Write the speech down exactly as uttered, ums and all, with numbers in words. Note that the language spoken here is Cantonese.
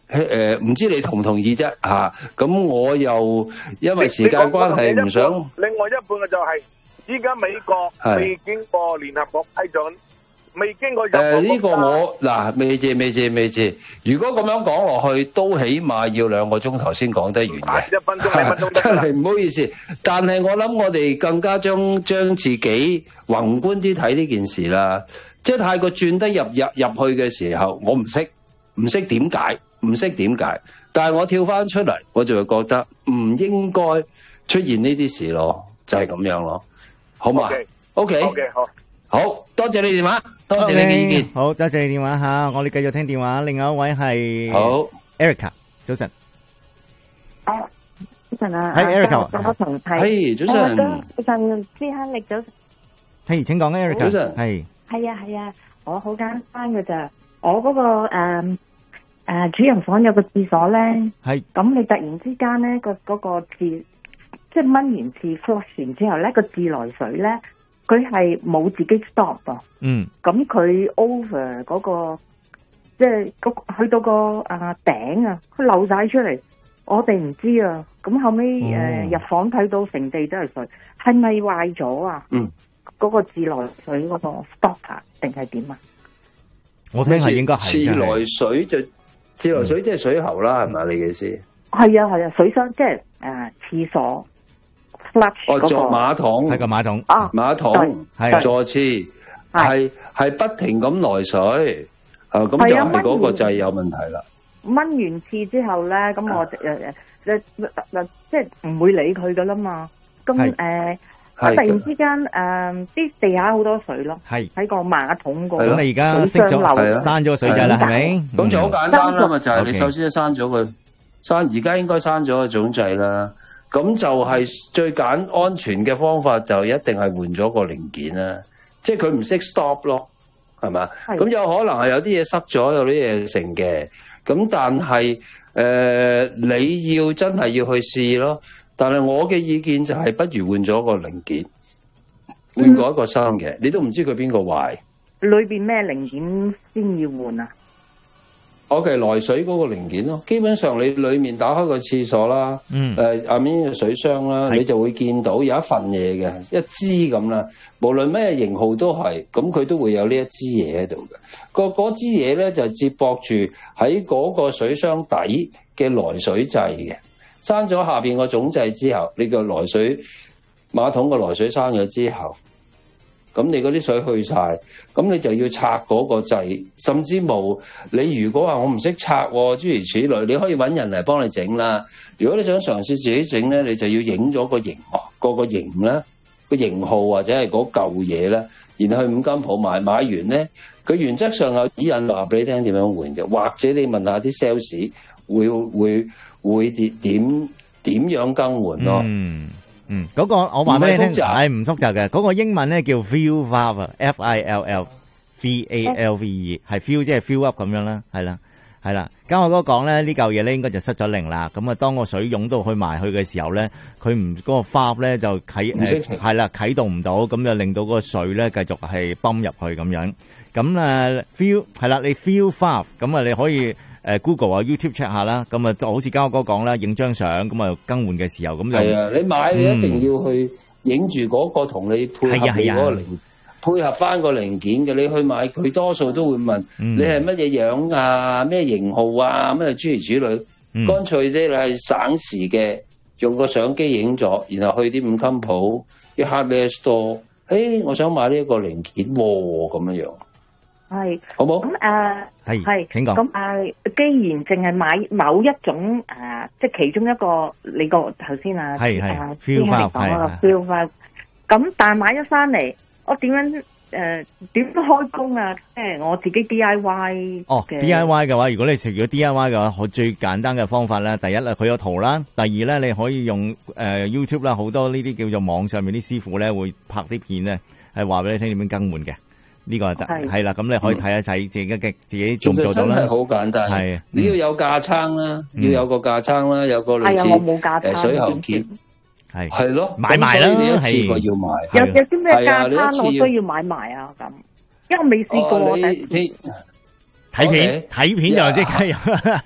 誒唔知你同唔同意啫嚇？咁我又因為時間關係唔想。 另外一半嘅就係依家美國未經過聯合國批准，未經過任何國家。誒呢個我嗱未謝未謝未謝。如果咁樣講落去，都起碼要兩個鐘頭先講得完嘅。一分鐘兩分鐘真係唔好意思，但係我諗我哋更加將將自己宏觀啲睇呢件事啦。即係太過轉得入入入去嘅時候，我唔識唔識點解。唔識點解，但係我跳翻出嚟，我就會覺得唔應該出現呢啲事咯，就係咁樣咯，好嘛 ？OK，好，好多謝你電話，多謝你嘅意見， 好多謝你電話吓，我哋繼續聽電話，另外一位係好 Erica，早晨， 啊，早晨啊， 係 Erica， 我同係， 係早晨， 早晨，思亨力早晨， 係請講 Erica，早晨，係， 係啊係啊，我好簡單嘅咋，我嗰個誒。誒、呃，主人房有個廁所咧，係咁你突然之間咧個嗰個自即係掹完廁 flush 完之後咧個自來水咧，佢係冇自己 stop 啊，嗯，咁佢 over 嗰、那個即係去到個啊頂啊，佢漏晒出嚟，我哋唔知啊，咁後尾誒、哦呃、入房睇到成地都係水，係咪壞咗啊？嗯，嗰、那個自來水嗰個 stopper 定係點啊？ 我聽係應該係自來水就。自來水即係水喉啦，係咪、嗯、你嘅意思？ 係啊係啊，水箱即係誒廁所 flush 哦，坐馬桶係個馬桶啊， 馬桶係坐廁係係不停咁來水，啊咁就係嗰個掣有問題啦。 掹完廁之後咧，咁我誒誒誒即係唔會理佢噶啦嘛。咁誒。我突然之間誒，啲、呃、地下好多水咯，係喺個馬桶個。 咁你而家熄咗，閂咗個水掣啦，係咪？ 咁就好簡單啦嘛，就係你首先閂咗佢，閂而家應該閂咗個總掣啦。咁就係最簡安全嘅方法，就一定係換咗個零件啦。即係佢唔識 stop 咯，係嘛？咁有可能係有啲嘢塞咗，有啲嘢成嘅。咁但係誒、呃，你要真係要去試咯。但係我嘅意見就係不如換咗個零件，換過一個新嘅、嗯，你都唔知佢邊個壞。 裏邊咩零件先要換啊？ 我嘅來水嗰個零件咯，基本上你裏面打開個廁所啦，嗯，誒下面嘅水箱啦，你就會見到有一份嘢嘅，一支咁啦。無論咩型號都係，咁佢都會有呢一支嘢喺度嘅。個嗰支嘢咧就接駁住喺嗰個水箱底嘅來水掣嘅。閂咗下邊個總掣之後，你個來水馬桶個來水閂咗之後，咁你嗰啲水去晒，咁你就要拆嗰個掣，甚至冇你如果話我唔識拆，諸如此類，你可以揾人嚟幫你整啦。如果你想嘗試自己整咧，你就要影咗個型個個型咧，個型號或者係嗰嚿嘢咧，然後去五金鋪買，買完咧，佢原則上有指引話俾你聽點樣換嘅，或者你問下啲 sales 會會。會點點點樣更換咯？ 嗯嗯，嗰、那個我話俾你聽，係唔複雜嘅。嗰、那個英文咧叫 fill valve，F I L L V A L V E， 係 fill 即係 fill up 咁樣啦，係啦係啦。咁我哥講咧呢嚿嘢咧應該就失咗靈啦。咁啊，當個水湧到去埋去嘅時候咧，佢唔嗰個 valve 咧就啟係啦啟動唔到，咁就令到嗰個水咧繼續係泵入去咁樣。咁啊 fill 係啦，你 fill valve 咁啊，你可以。誒 Google 啊 YouTube check 下啦，咁啊就好似嘉哥講啦，影張相咁啊更換嘅時候咁就係啊，你買你一定要去影住嗰個同你配合你嗰個零配合翻個零件嘅，你去買佢多數都會問你係乜嘢樣啊，咩型號啊，咩諸如此類，乾脆啲你係省時嘅，用個相機影咗，然後去啲五金鋪啲 hardware store，誒我想買呢一個零件喎，咁樣樣。係，好冇？咁誒，係係，請講。咁誒，既然淨係買某一種誒，即係其中一個，你個頭先啊，係係 feel valve 係啊 feel valve。咁但係買咗翻嚟，我點樣誒點開工啊？即係我自己 D I Y。哦 ，D I Y 嘅話，如果你食咗 D I Y 嘅話，我最簡單嘅方法咧，第一咧佢有圖啦，第二咧你可以用誒 YouTube 啦，好多呢啲叫做網上面啲師傅咧會拍啲片咧，係話俾你聽點樣更換嘅。呢、這個就係啦，咁你可以睇一睇自己嘅自己做唔做到啦。其實真係好簡單，係你要有架撐啦、嗯，要有個架撐啦，有個類似誒水喉鉗，係係咯，買埋啦，你一次過要買。有有啲咩架撐我需要買埋啊？咁，因為我未試過。哦、你睇片睇片就即刻有。